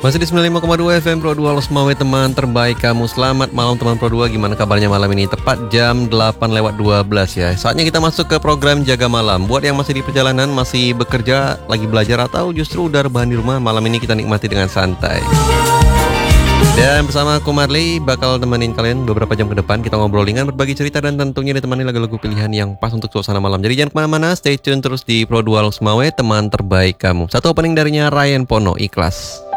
Masih di 95,2 FM Pro 2 Losmawe, teman terbaik kamu. Selamat malam teman Pro 2. Gimana kabarnya malam ini? Tepat jam 8:12 ya. Saatnya kita masuk ke program Jaga Malam. Buat yang masih di perjalanan, masih bekerja, lagi belajar, atau justru udah rebahan di rumah, malam ini kita nikmati dengan santai. Dan bersama aku Marley bakal temenin kalian beberapa jam ke depan. Kita ngobrol ringan, berbagi cerita, dan tentunya ditemani lagu-lagu pilihan yang pas untuk suasana malam. Jadi jangan kemana-mana, stay tune terus di Pro 2 Losmawe, teman terbaik kamu. Satu opening darinya Ryan Pono, Ikhlas.